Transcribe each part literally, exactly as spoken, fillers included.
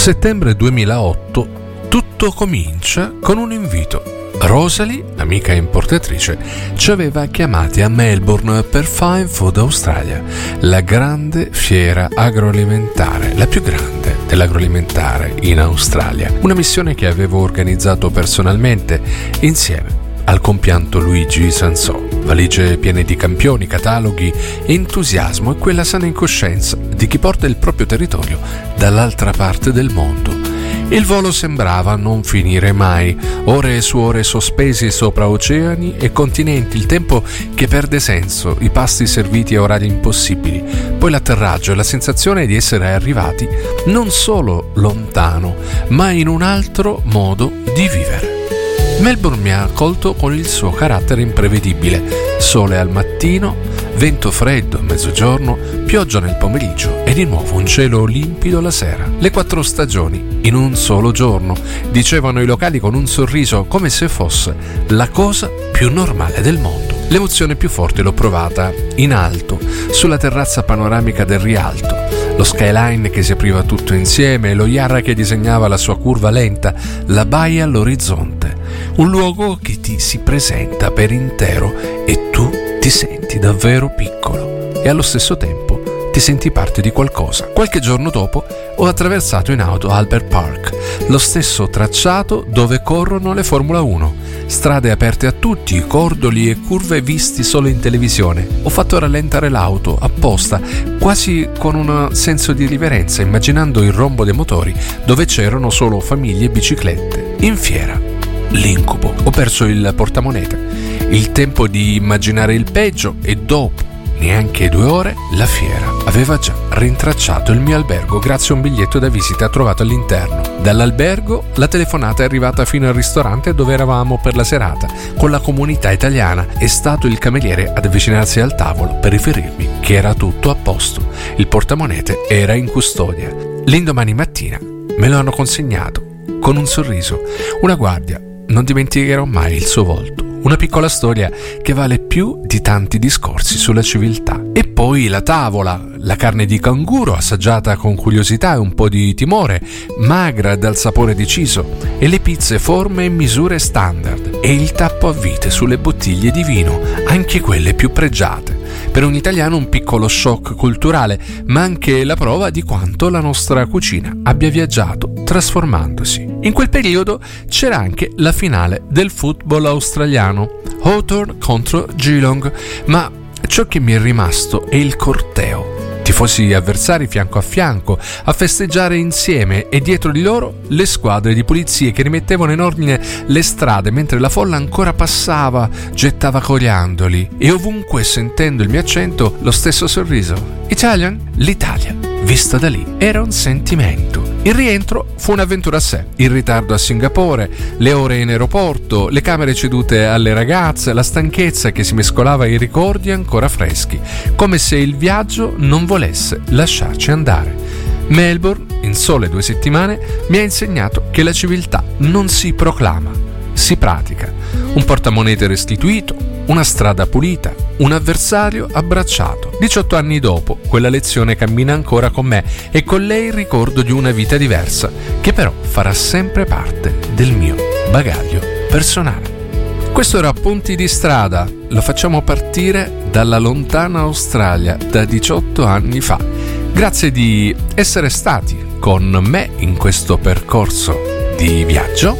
Settembre duemilaotto, tutto comincia con un invito. Rosalie, amica importatrice, ci aveva chiamati a Melbourne per Fine Food Australia, la grande fiera agroalimentare, la più grande dell'agroalimentare in Australia. Una missione che avevo organizzato personalmente insieme al compianto Luigi Sansò. Valigie piene di campioni, cataloghi, entusiasmo e quella sana incoscienza di chi porta il proprio territorio dall'altra parte del mondo. Il volo sembrava non finire mai, ore su ore sospesi sopra oceani e continenti, il tempo che perde senso, i pasti serviti a orari impossibili, poi l'atterraggio e la sensazione di essere arrivati non solo lontano, ma in un altro modo di vivere. Melbourne mi ha accolto con il suo carattere imprevedibile, sole al mattino, vento freddo a mezzogiorno, pioggia nel pomeriggio e di nuovo un cielo limpido la sera. Le quattro stagioni in un solo giorno, dicevano i locali con un sorriso come se fosse la cosa più normale del mondo. L'emozione più forte l'ho provata in alto, sulla terrazza panoramica del Rialto, lo skyline che si apriva tutto insieme, lo Yarra che disegnava la sua curva lenta, la baia all'orizzonte, un luogo che ti si presenta per intero e tu ti senti davvero piccolo e allo stesso tempo ti senti parte di qualcosa. Qualche giorno dopo ho attraversato in auto Albert Park, lo stesso tracciato dove corrono le Formula uno, strade aperte a tutti, cordoli e curve visti solo in televisione. Ho fatto rallentare l'auto apposta, quasi con un senso di riverenza, immaginando il rombo dei motori dove c'erano solo famiglie e biciclette. In fiera, l'incubo. Ho perso il portamonete, il tempo di immaginare il peggio e dopo neanche due ore la fiera aveva già rintracciato il mio albergo grazie a un biglietto da visita trovato all'interno. Dall'albergo la telefonata è arrivata fino al ristorante dove eravamo per la serata con la comunità italiana. È stato il cameriere ad avvicinarsi al tavolo per riferirmi che era tutto a posto. Il portamonete era in custodia. L'indomani mattina me lo hanno consegnato con un sorriso, una guardia. Non dimenticherò mai il suo volto. Una piccola storia che vale più di tanti discorsi sulla civiltà. E poi la tavola, la carne di canguro assaggiata con curiosità e un po' di timore, magra dal sapore deciso, e le pizze forme e misure standard, e il tappo a vite sulle bottiglie di vino, anche quelle più pregiate. Per un italiano un piccolo shock culturale, ma anche la prova di quanto la nostra cucina abbia viaggiato, trasformandosi. In quel periodo c'era anche la finale del football australiano, Hawthorn contro Geelong, ma ciò che mi è rimasto è il corteo. Tifosi avversari fianco a fianco, a festeggiare insieme e dietro di loro le squadre di pulizie che rimettevano in ordine le strade mentre la folla ancora passava, gettava coriandoli e ovunque sentendo il mio accento lo stesso sorriso. Italian? L'Italia, vista da lì, era un sentimento. Il rientro fu un'avventura a sé, il ritardo a Singapore, le ore in aeroporto, le camere cedute alle ragazze, la stanchezza che si mescolava ai ricordi ancora freschi, come se il viaggio non volesse lasciarci andare. Melbourne, in sole due settimane, mi ha insegnato che la civiltà non si proclama, si pratica. Un portamonete restituito, una strada pulita, un avversario abbracciato. diciotto anni dopo, quella lezione cammina ancora con me e con lei il ricordo di una vita diversa, che però farà sempre parte del mio bagaglio personale. Questo era Punti di Strada, lo facciamo partire dalla lontana Australia, da diciotto anni fa. Grazie di essere stati con me in questo percorso di viaggio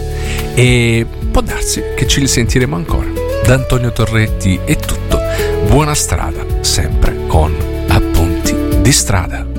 e può darsi che ci risentiremo ancora. Da Antonio Torretti è tutto. Buona strada, sempre con Appunti di Strada.